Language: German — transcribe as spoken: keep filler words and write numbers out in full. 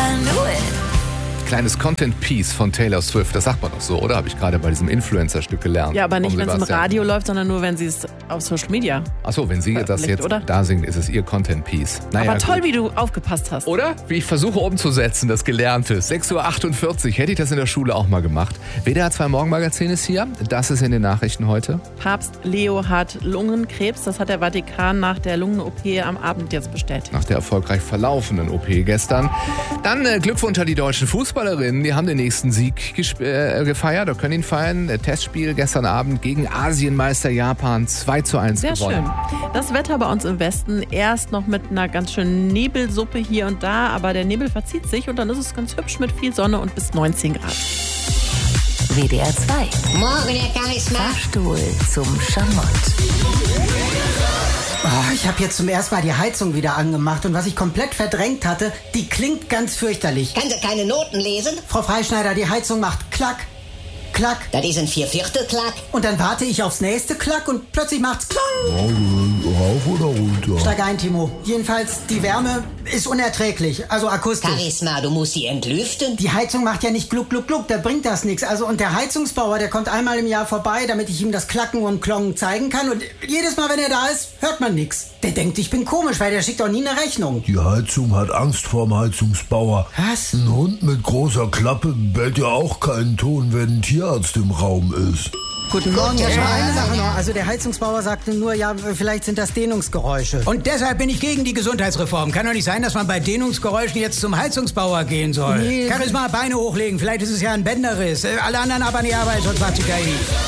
knew it. Kleines Content-Piece von Taylor Swift, das sagt man doch so, oder? Habe ich gerade bei diesem Influencer-Stück gelernt. Ja, aber nicht, Vom wenn es im Sebastian. Radio läuft, sondern nur, wenn sie es auf Social Media. Achso, wenn sie das veröffentlicht, jetzt oder? da singt, ist es ihr Content-Piece. Naja, aber toll, gut. wie du aufgepasst hast. Oder? Wie ich versuche umzusetzen, das Gelernte. sechs Uhr achtundvierzig, hätte ich das in der Schule auch mal gemacht. W D R zwei Morgenmagazin ist hier. Das ist in den Nachrichten heute. Papst Leo hat Lungenkrebs. Das hat der Vatikan nach der Lungen-O P am Abend jetzt bestätigt. Nach der erfolgreich verlaufenden O P gestern. Dann äh, Glückwunsch an die deutschen Fußballerinnen. Die haben den nächsten Sieg gesp- äh, gefeiert oder können ihn feiern. Äh, Testspiel gestern Abend gegen Asienmeister Japan zwei zu eins Sehr gewonnen. schön. Das Wetter bei uns im Westen erst noch mit einer ganz schönen Nebelsuppe hier und da, aber der Nebel verzieht sich und dann ist es ganz hübsch mit viel Sonne und bis neunzehn Grad. W D R zwei. Morgen, Herr Charisma. Fahrstuhl zum Schamott. Oh, ich habe jetzt zum ersten Mal die Heizung wieder angemacht und was ich komplett verdrängt hatte, die klingt ganz fürchterlich. Kann sie keine Noten lesen? Frau Freischneider, die Heizung macht Klack, Klack. Das ist ein Vierviertelklack. Und dann warte ich aufs nächste Klack und plötzlich macht's Klang. Rauf oder runter? Steig ein, Timo. Jedenfalls, die Wärme ist unerträglich, also akustisch. Charisma, du musst sie entlüften. Die Heizung macht ja nicht gluck, gluck, gluck, da bringt das nichts. Also, und der Heizungsbauer, der kommt einmal im Jahr vorbei, damit ich ihm das Klacken und Klongen zeigen kann. Und jedes Mal, wenn er da ist, hört man nichts. Der denkt, ich bin komisch, weil der schickt doch nie eine Rechnung. Die Heizung hat Angst vorm Heizungsbauer. Was? Ein Hund mit großer Klappe bellt ja auch keinen Ton, wenn ein Tierarzt im Raum ist. Guten Morgen, ja, schon eine Sache noch. Also der Heizungsbauer sagte nur, ja, vielleicht sind das Dehnungsgeräusche. Und deshalb bin ich gegen die Gesundheitsreform. Kann doch nicht sein, dass man bei Dehnungsgeräuschen jetzt zum Heizungsbauer gehen soll. Nee. Charisma, Beine hochlegen, vielleicht ist es ja ein Bänderriss. Äh, Alle anderen aber nicht arbeiten, sonst macht sich